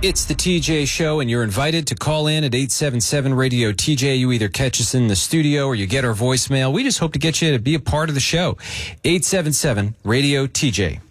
It's the TJ Show, and you're invited to call in at 877-RADIO-TJ. You either catch us in the studio or you get our voicemail. We just hope to get you to be a part of the show. 877-RADIO-TJ.